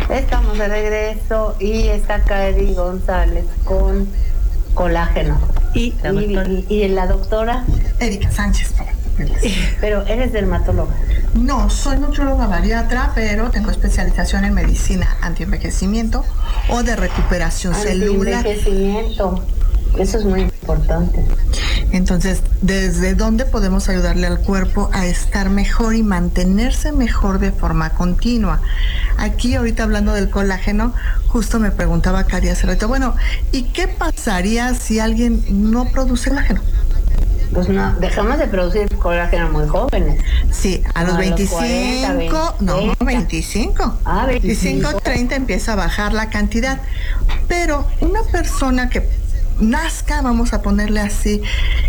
Estamos de regreso y está Katy González con colágeno. Y la doctora Erika Sánchez. Pero eres dermatóloga. No, soy nutrióloga bariatra, pero tengo especialización en medicina antienvejecimiento o de recuperación celular. Antienvejecimiento, eso es muy importante. Entonces, ¿desde dónde podemos ayudarle al cuerpo a estar mejor y mantenerse mejor de forma continua? Aquí, ahorita hablando del colágeno, justo me preguntaba Cari hace rato, bueno, ¿y qué pasaría si alguien no produce colágeno? Pues no, dejamos de producir colágeno muy jóvenes. Sí, a los 25, 40, 20, no, 25. 25, 30 empieza a bajar la cantidad. Pero una persona que nazca, vamos a ponerle así,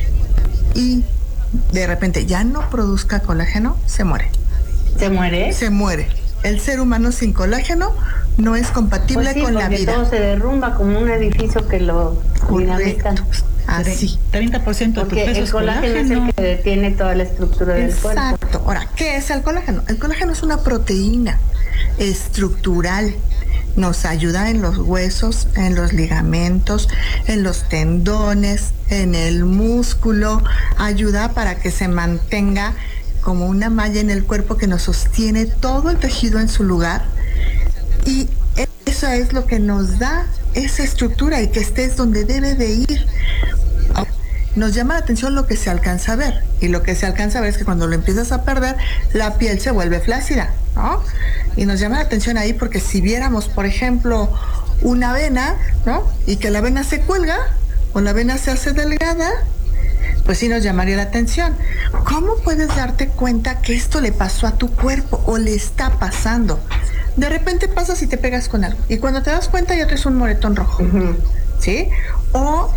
y de repente ya no produzca colágeno, se muere. ¿Se muere? Se muere. El ser humano sin colágeno no es compatible con la vida. Todo se derrumba como un edificio que lo dinamitan. Así. 30% de tu peso el colágeno es el que detiene toda la estructura del cuerpo. Exacto. Ahora, ¿qué es el colágeno? El colágeno es una proteína estructural. Nos ayuda en los huesos, en los ligamentos, en los tendones, en el músculo. Ayuda para que se mantenga como una malla en el cuerpo que nos sostiene todo el tejido en su lugar. Y eso es lo que nos da esa estructura y que estés donde debe de ir. Nos llama la atención lo que se alcanza a ver, y lo que se alcanza a ver es que cuando lo empiezas a perder, la piel se vuelve flácida, ¿no? Y nos llama la atención ahí porque si viéramos, por ejemplo, una vena, ¿no? Y que la vena se cuelga o la vena se hace delgada, pues sí nos llamaría la atención. ¿Cómo puedes darte cuenta que esto le pasó a tu cuerpo o le está pasando? De repente pasas y te pegas con algo, y cuando te das cuenta ya traes un moretón rojo, ¿sí? O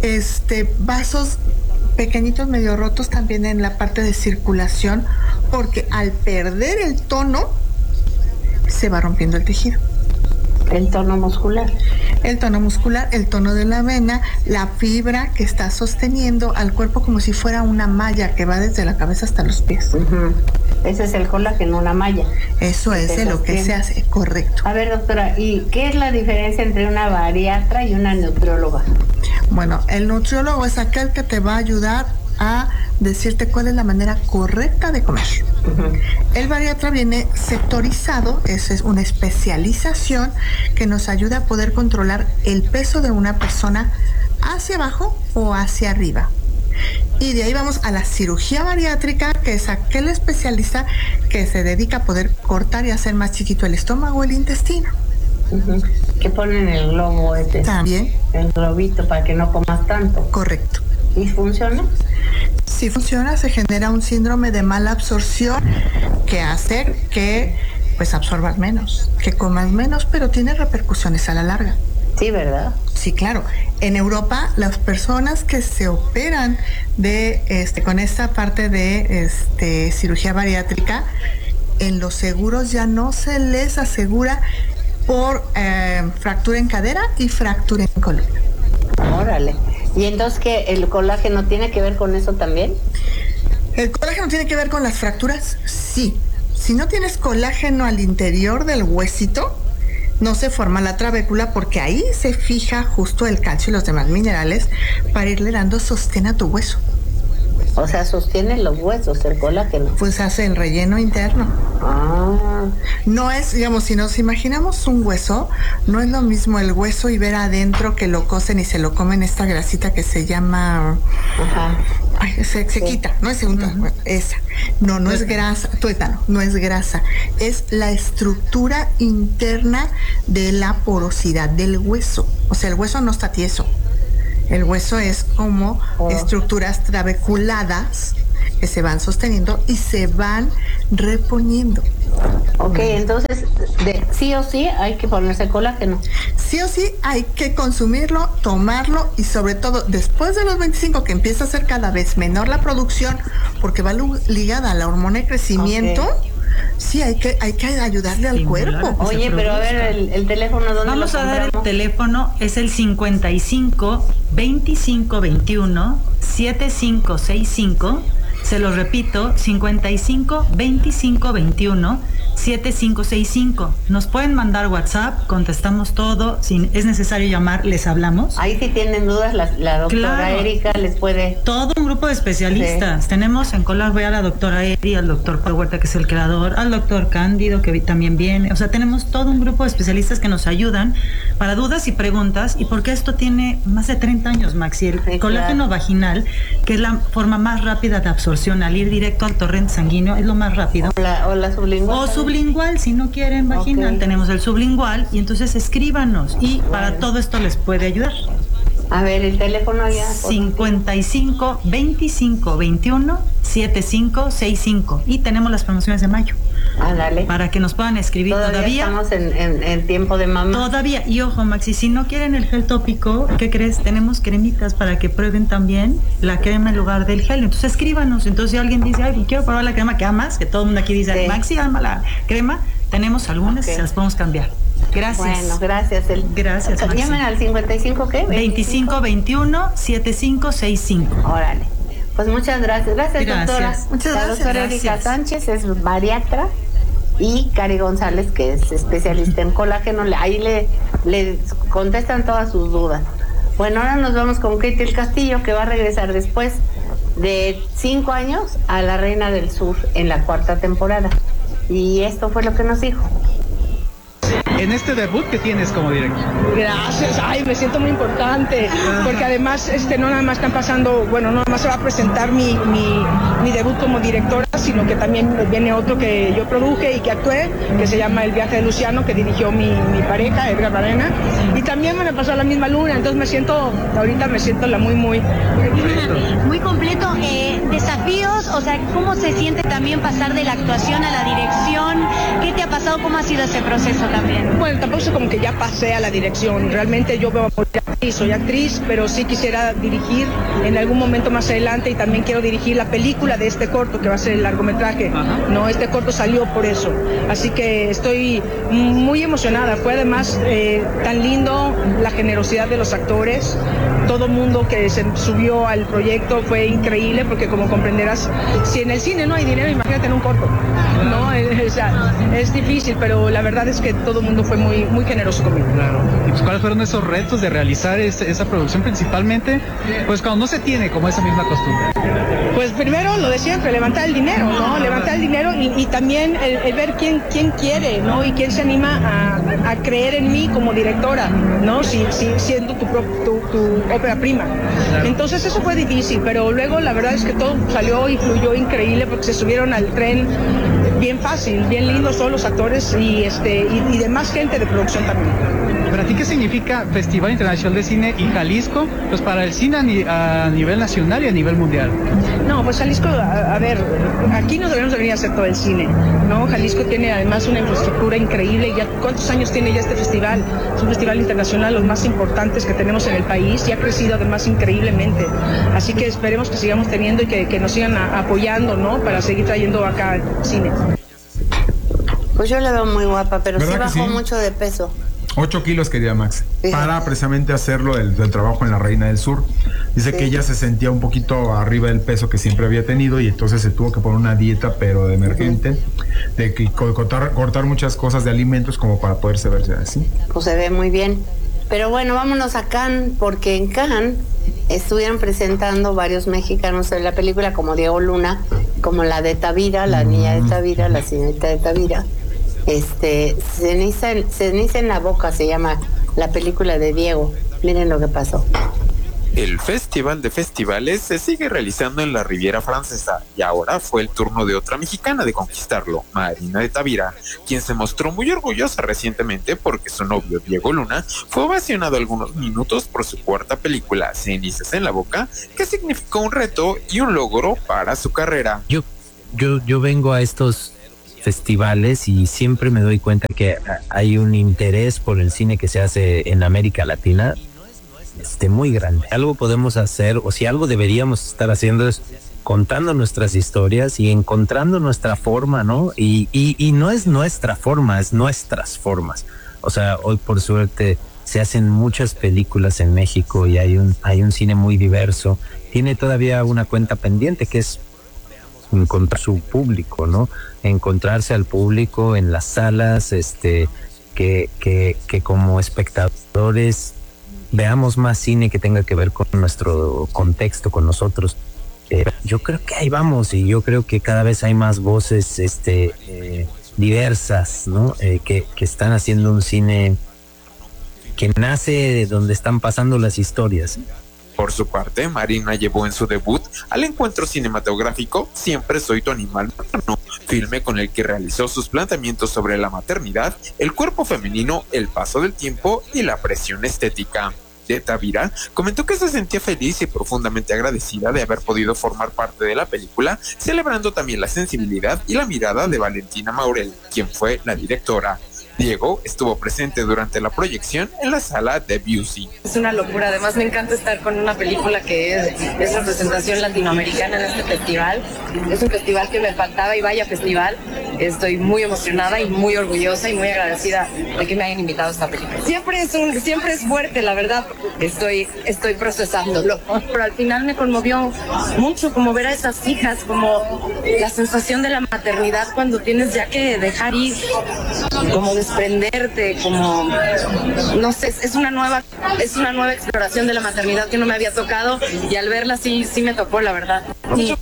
vasos pequeñitos medio rotos también en la parte de circulación, porque al perder el tono se va rompiendo el tejido. El tono muscular. El tono muscular, el tono de la vena, la fibra que está sosteniendo al cuerpo como si fuera una malla que va desde la cabeza hasta los pies. Ese es el colágeno, una malla. Eso es de lo que se hace, correcto. A ver, doctora, ¿y qué es la diferencia entre una bariatra y una nutrióloga? Bueno, el nutriólogo es aquel que te va a ayudar a decirte cuál es la manera correcta de comer. El bariatra viene sectorizado, esa es una especialización que nos ayuda a poder controlar el peso de una persona hacia abajo o hacia arriba. Y de ahí vamos a la cirugía bariátrica, que es aquel especialista que se dedica a poder cortar y hacer más chiquito el estómago o el intestino. Que ponen el globo también. El globito para que no comas tanto. Correcto. ¿Y funciona? Si funciona, se genera un síndrome de mala absorción que hace que pues absorbas menos, que comas menos, pero tiene repercusiones a la larga. Sí, ¿verdad? Sí, claro. En Europa, las personas que se operan con esta parte de cirugía bariátrica, en los seguros ya no se les asegura por fractura en cadera y fractura en columna. Órale. ¿Y entonces qué? ¿El colágeno tiene que ver con eso también? ¿El colágeno tiene que ver con las fracturas? Sí. Si no tienes colágeno al interior del huesito, no se forma la trabécula, porque ahí se fija justo el calcio y los demás minerales para irle dando sostén a tu hueso. O sea, sostiene los huesos, el colágeno. Pues hace el relleno interno. No es, digamos, si nos imaginamos un hueso, no es lo mismo el hueso y ver adentro que lo cocen y se lo comen esta grasita que se llama... Ay, se quita, no es esa. No es grasa, tuétano, no es grasa. Es la estructura interna de la porosidad del hueso. O sea, el hueso no está tieso. El hueso es como estructuras trabeculadas que se van sosteniendo y se van reponiendo. Ok, entonces sí o sí hay que ponerse colágeno. Sí o sí hay que consumirlo, tomarlo, y sobre todo después de los 25, que empieza a ser cada vez menor la producción porque va ligada a la hormona de crecimiento. Sí, hay que ayudarle al cuerpo. Oye, pero a ver, el teléfono, ¿dónde vamos lo a dar? compramos? El teléfono es el 55 25 21 7565 Se lo repito, 55 25 21 7565. Nos pueden mandar WhatsApp, contestamos todo. Si es necesario llamar, les hablamos. Ahí si tienen dudas, la doctora Erika les puede... Todo un grupo de especialistas. Sí. Tenemos en Cola a la doctora Eri, al doctor Paul Huerta, que es el creador, al doctor Cándido, que también viene. O sea, tenemos todo un grupo de especialistas que nos ayudan para dudas y preguntas. Y porque esto tiene más de 30 años, Maxi. El colágeno vaginal, que es la forma más rápida de absorción, al ir directo al torrente sanguíneo, es lo más rápido. O la sublingual. O sublingual, si no quieren vaginal, tenemos el sublingual, y entonces escríbanos, y para todo esto les puede ayudar. A ver, el teléfono ya. 55 25 21 7565. Y tenemos las promociones de mayo. Dale. Para que nos puedan escribir. Todavía estamos en tiempo de mamá. Todavía. Y ojo, Maxi, si no quieren el gel tópico, ¿qué crees? Tenemos cremitas para que prueben también la crema en lugar del gel. Entonces escríbanos. Entonces si alguien dice, ay, quiero probar la crema que amas, que todo el mundo aquí dice, sí, Maxi, ama la crema, tenemos algunas y se las podemos cambiar. Gracias. Bueno, gracias. Gracias, Maxi. Llamen al 55, ¿qué? 25 21 7565. Órale. Pues muchas gracias. Gracias, doctora. Muchas gracias. La doctora Erika Sánchez es bariatra, y Cari González, que es especialista en colágeno. Ahí le contestan todas sus dudas. Bueno, ahora nos vamos con Katy del Castillo, que va a regresar después de 5 años a La Reina del Sur en la 4ª temporada. Y esto fue lo que nos dijo. En este debut que tienes como director. Gracias, ay, me siento muy importante, porque además no nada más están pasando, bueno, no nada más se va a presentar mi debut como directora, sino que también viene otro que yo produje y que actué, que se llama El viaje de Luciano, que dirigió mi pareja, Edgar Barrena, y también me pasó la misma luna, entonces ahorita me siento muy completo. Desafíos, o sea, ¿cómo se siente también pasar de la actuación a la dirección? ¿Qué te ha pasado? ¿Cómo ha sido ese proceso también? Bueno, tampoco es como que ya pasé a la dirección, realmente yo soy actriz, pero sí quisiera dirigir en algún momento más adelante, y también quiero dirigir la película de este corto, que va a ser el largometraje. No, este corto salió por eso, así que estoy muy emocionada. Fue además tan lindo la generosidad de los actores, todo el mundo que se subió al proyecto fue increíble, porque como comprenderás, si en el cine no hay dinero, imagínate en un corto, ¿no? O sea, es difícil, pero la verdad es que todo el mundo fue muy generoso conmigo. Claro. ¿Y pues cuáles fueron esos retos de realizar esa producción, principalmente pues cuando no se tiene como esa misma costumbre? Pues primero lo de siempre, levantar el dinero, ¿no? Levantar el dinero y también el ver quién quiere, ¿no? Y quién se anima a creer en mí como directora, ¿no? Siendo tu ópera prima. Claro. Entonces eso fue difícil, pero luego la verdad es que todo salió y fluyó increíble, porque se subieron al tren bien fácil, bien lindos todos los actores y demás gente de producción también. ¿Para ti qué significa Festival Internacional de Cine y Jalisco? Pues para el cine a nivel nacional y a nivel mundial. No, pues Jalisco, a ver, aquí no debemos venir a hacer todo el cine, ¿no? Jalisco tiene además una infraestructura increíble. Ya, ¿cuántos años tiene ya este festival? Es un festival internacional, los más importantes que tenemos en el país, y ha crecido además increíblemente. Así que esperemos que sigamos teniendo y que nos sigan apoyando, ¿no? Para seguir trayendo acá cine. Pues yo la veo muy guapa, pero sí bajó mucho de peso. 8 kilos quería Max, para precisamente hacerlo del trabajo en La Reina del Sur. Dice que ella se sentía un poquito arriba del peso que siempre había tenido, y entonces se tuvo que poner una dieta, pero de emergente, de que cortar muchas cosas de alimentos como para poderse verse así. Pues se ve muy bien. Pero bueno, vámonos a Cannes, porque en Cannes estuvieron presentando varios mexicanos en la película, como Diego Luna, como la de Tavira, la niña de Tavira, la señorita de Tavira. Ceniza en la boca se llama la película de Diego. Miren lo que pasó. El Festival de Festivales se sigue realizando en la Riviera Francesa, y ahora fue el turno de otra mexicana de conquistarlo, Marina de Tavira, quien se mostró muy orgullosa recientemente porque su novio Diego Luna fue ovacionado algunos minutos por su cuarta película, Cenizas en la boca, que significó un reto y un logro para su carrera. Yo vengo a estos festivales y siempre me doy cuenta que hay un interés por el cine que se hace en América Latina muy grande. Algo podemos hacer, o si algo deberíamos estar haciendo, es contando nuestras historias y encontrando nuestra forma, ¿no? Y no es nuestra forma, es nuestras formas. O sea, hoy por suerte se hacen muchas películas en México y hay un cine muy diverso. Tiene todavía una cuenta pendiente, que es encontrar su público, ¿no? Encontrarse al público en las salas, que como espectadores veamos más cine que tenga que ver con nuestro contexto, con nosotros. Yo creo que ahí vamos, y yo creo que cada vez hay más voces diversas, ¿no? Que están haciendo un cine que nace de donde están pasando las historias. Por su parte, Marina llevó en su debut al encuentro cinematográfico Siempre soy tu animal materno, filme con el que realizó sus planteamientos sobre la maternidad, el cuerpo femenino, el paso del tiempo y la presión estética. De Tavira comentó que se sentía feliz y profundamente agradecida de haber podido formar parte de la película, celebrando también la sensibilidad y la mirada de Valentina Maurel, quien fue la directora. Diego estuvo presente durante la proyección en la sala de Busey. Es una locura, además me encanta estar con una película que es representación latinoamericana en este festival. Es un festival que me faltaba y vaya festival. Estoy muy emocionada y muy orgullosa y muy agradecida de que me hayan invitado a esta película. Siempre es fuerte, la verdad. Estoy procesándolo. Pero al final me conmovió mucho como ver a esas hijas, como la sensación de la maternidad cuando tienes ya que dejar ir, como desprenderte, como no sé, es una nueva exploración de la maternidad que no me había tocado, y al verla sí me tocó, la verdad. Sí.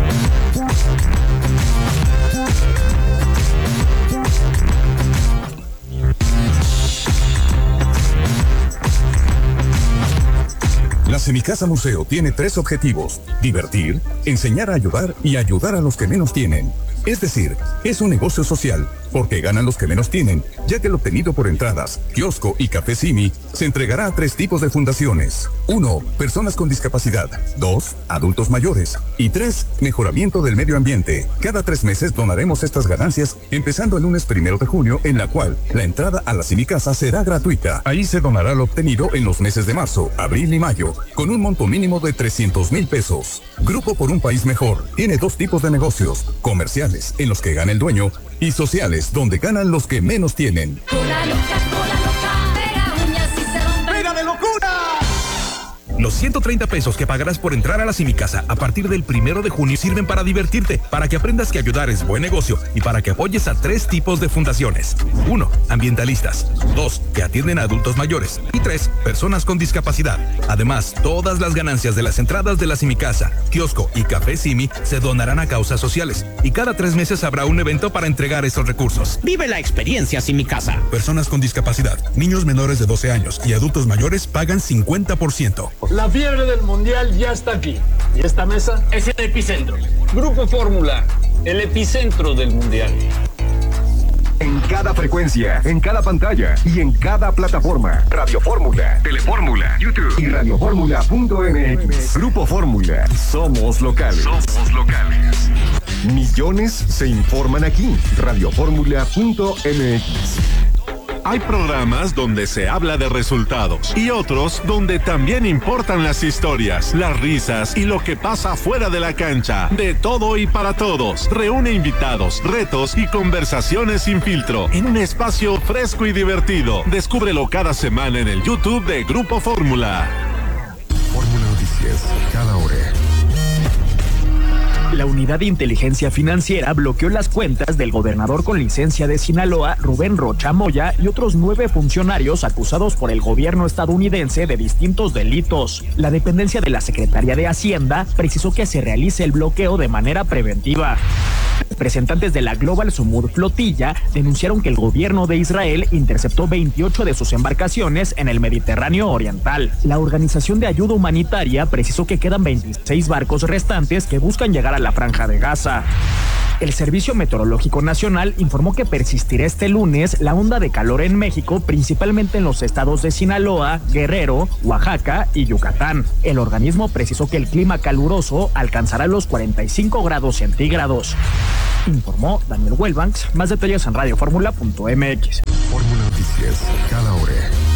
La Semicasa Museo tiene 3 objetivos: divertir, enseñar a ayudar y ayudar a los que menos tienen. Es decir, es un negocio social, porque ganan los que menos tienen, ya que lo obtenido por entradas, kiosco y café Simi se entregará a 3 tipos de fundaciones. 1. Personas con discapacidad. 2. Adultos mayores. Y 3. Mejoramiento del medio ambiente. Cada 3 meses donaremos estas ganancias, empezando el lunes 1 de junio, en la cual la entrada a la Semicasa será gratuita. Ahí se donará lo obtenido en los meses de marzo, abril y mayo, con un monto mínimo de 300,000 pesos. Grupo por un país mejor tiene 2 tipos de negocios: comerciales, en los que gana el dueño, y sociales, donde ganan los que menos tienen. ¡Pega de locura! Los 130 pesos que pagarás por entrar a la Semicasa a partir del 1 de junio sirven para divertirte, para que aprendas que ayudar es buen negocio y para que apoyes a 3 tipos de fundaciones. 1. Ambientalistas. 2. Que atienden a adultos mayores. Y 3. Personas con discapacidad. Además, todas las ganancias de las entradas de la Semicasa, kiosco y café Simi se donarán a causas sociales, y cada 3 meses habrá un evento para entregar esos recursos. Vive la experiencia Semicasa. Personas con discapacidad, niños menores de 12 años y adultos mayores pagan 50%. La fiebre del mundial ya está aquí. Y esta mesa es el epicentro. Grupo Fórmula, el epicentro del mundial. En cada frecuencia, en cada pantalla y en cada plataforma. Radio Fórmula, Telefórmula, YouTube y radioformula.mx. Grupo Fórmula. Somos locales. Somos locales. Millones se informan aquí. Radioformula.mx. Hay programas donde se habla de resultados y otros donde también importan las historias, las risas y lo que pasa fuera de la cancha. De todo y para todos. Reúne invitados, retos y conversaciones sin filtro en un espacio fresco y divertido. Descúbrelo cada semana en el YouTube de Grupo Fórmula. Fórmula Noticias, cada hora. La Unidad de Inteligencia Financiera bloqueó las cuentas del gobernador con licencia de Sinaloa, Rubén Rocha Moya, y otros 9 funcionarios acusados por el gobierno estadounidense de distintos delitos. La dependencia de la Secretaría de Hacienda precisó que se realice el bloqueo de manera preventiva. Representantes de la Global Sumud Flotilla denunciaron que el gobierno de Israel interceptó 28 de sus embarcaciones en el Mediterráneo Oriental. La Organización de Ayuda Humanitaria precisó que quedan 26 barcos restantes que buscan llegar a la Franja de Gaza. El Servicio Meteorológico Nacional informó que persistirá este lunes la onda de calor en México, principalmente en los estados de Sinaloa, Guerrero, Oaxaca y Yucatán. El organismo precisó que el clima caluroso alcanzará los 45 grados centígrados. Informó Daniel Huelbanks. Más detalles en radioformula.mx. Fórmula Noticias, cada hora.